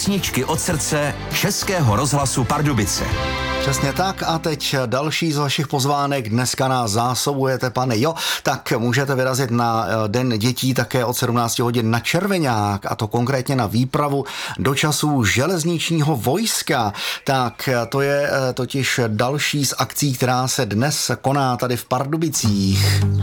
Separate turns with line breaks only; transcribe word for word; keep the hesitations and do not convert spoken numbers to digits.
Písničky od srdce Českého rozhlasu Pardubice.
Přesně tak a teď další z vašich pozvánek. Dneska nás zásobujete, pane. Jo, tak můžete vyrazit na Den dětí také od sedmnáct hodin na Červeňák, a to konkrétně na výpravu do časů železničního vojska. Tak to je totiž další z akcí, která se dnes koná tady v Pardubicích.